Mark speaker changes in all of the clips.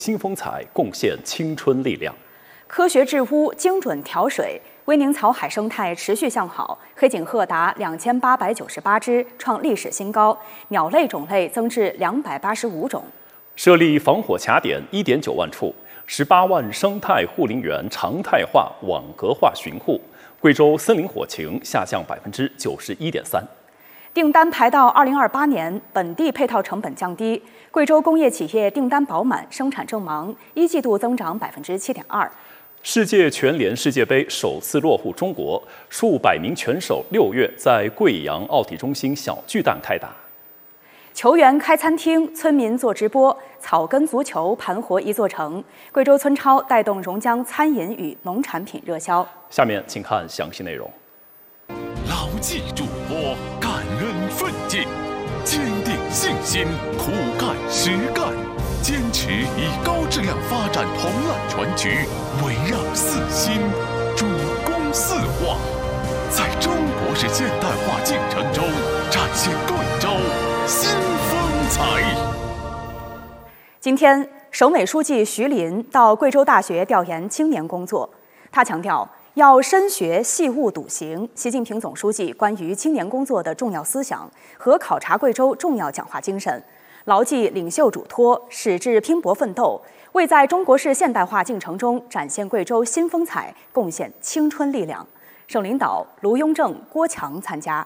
Speaker 1: 新风采，贡献青春力量。
Speaker 2: 科学治污，精准调水，威宁草海生态持续向好，黑颈鹤达2898只，创历史新高，鸟类种类增至285种。
Speaker 1: 设立防火卡点1.9万处，18万生态护林员常态化、网格化巡护。贵州森林火情下降91.3%。
Speaker 2: 订单排到2028年，本地配套成本降低，贵州工业企业订单饱满，生产正忙，1季度增长7.2%。
Speaker 1: 世界拳联世界杯首次落户中国，数百名拳手6月在贵阳奥体中心小巨蛋开打。
Speaker 2: 球员开餐厅，村民做直播，草根足球盘活一座城。贵州村超带动榕江餐饮与农产品热销。
Speaker 1: 下面请看详细内容。
Speaker 3: 牢记嘱托，感恩奋进，坚定信心，苦干实干，坚持以高质量发展同揽全局，围绕四新，主攻四化，在中国式现代化进程中展现贵州新风采。
Speaker 2: 今天，省委书记徐林到贵州大学调研青年工作，他强调要深学细悟笃行习近平总书记关于青年工作的重要思想和考察贵州重要讲话精神，牢记领袖嘱托，矢志拼搏奋斗，为在中国式现代化进程中展现贵州新风采贡献青春力量。省领导卢雍正、郭强参加。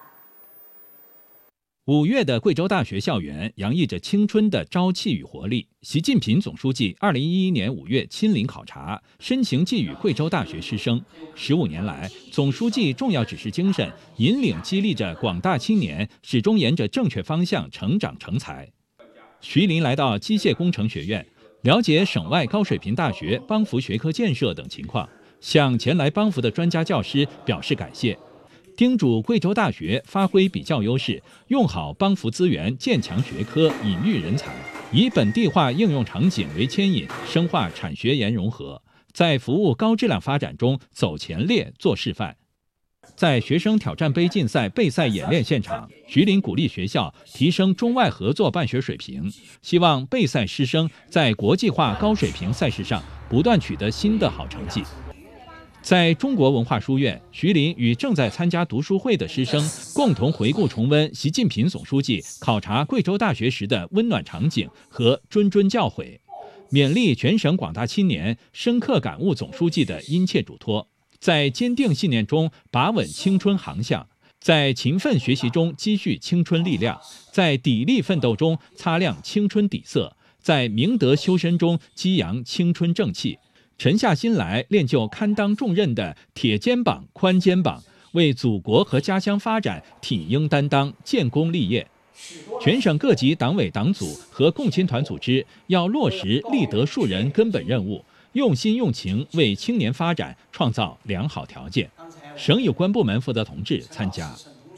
Speaker 4: 5月的贵州大学校园洋溢着青春的朝气与活力。习近平总书记2011年5月亲临考察，深情寄语贵州大学师生。15年来，总书记重要指示精神引领激励着广大青年始终沿着正确方向成长成才。徐林来到机械工程学院，了解省外高水平大学帮扶学科建设等情况，向前来帮扶的专家教师表示感谢。叮嘱贵州大学发挥比较优势，用好帮扶资源，建强学科，引育人才，以本地化应用场景为牵引，深化产学研融合，在服务高质量发展中走前列、做示范。在学生挑战杯竞赛备赛演练现场，徐林鼓励学校提升中外合作办学水平，希望备赛师生在国际化高水平赛事上不断取得新的好成绩。在中国文化书院，徐林与正在参加读书会的师生共同回顾重温习近平总书记考察贵州大学时的温暖场景和谆谆教诲，勉励全省广大青年深刻感悟总书记的殷切嘱托，在坚定信念中把稳青春航向，在勤奋学习中积蓄青春力量，在砥砺奋斗中擦亮青春底色，在明德修身中激扬青春正气，沉下心来练就堪当重任的铁肩膀、宽肩膀，为祖国和家乡发展挺膺担当、建功立业。全省各级党委党组和共青团组织要落实立德树人根本任务，用心用情为青年发展创造良好条件。省有关部门负责同志参加。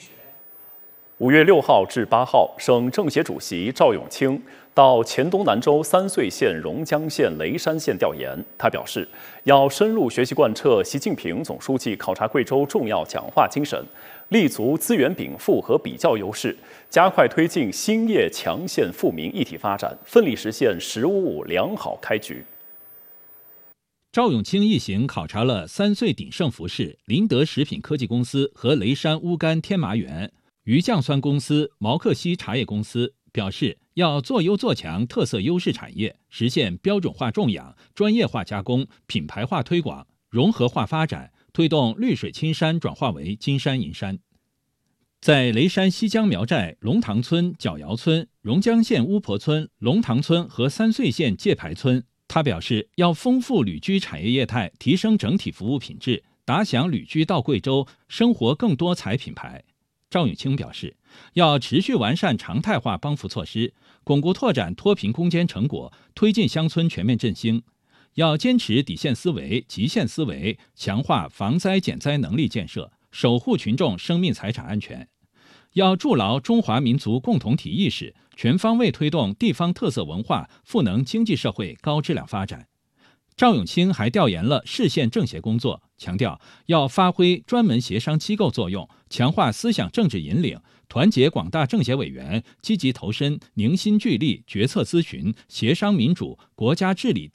Speaker 1: 5月6号至8号，省政协主席赵永清到黔东南州3穗县榕江县雷山县调研。他表示，要深入学习贯彻习近平总书记考察贵州重要讲话精神，立足资源禀赋和比较优势，加快推进兴业强县富民一体发展，奋力实现“10五5”良好开局。
Speaker 4: 赵永清一行考察了3穗鼎盛服饰、林德食品科技公司和雷山乌干天麻园、余酱酸公司、毛克西茶叶公司，表示要做优做强特色优势产业，实现标准化种养、专业化加工、品牌化推广、融合化发展，推动绿水青山转化为金山银山。在雷山西江苗寨、龙塘村、角窑村、榕江县巫婆村、龙塘村和3穗县界牌村，他表示要丰富旅居产业业态，提升整体服务品质，打响旅居到贵州生活更多彩品牌。赵永清表示，要持续完善常态化帮扶措施，巩固拓展脱贫攻坚成果，推进乡村全面振兴。要坚持底线思维、极限思维，强化防灾减灾能力建设，守护群众生命财产安全。要筑牢中华民族共同体意识，全方位推动地方特色文化赋能经济社会高质量发展。赵永清还调研了市县政协工作，强调要发挥专门协商机构作用，强化思想政治引领，团结广大政协委员，积极投身凝心聚力决策咨询、协商民主、国家治理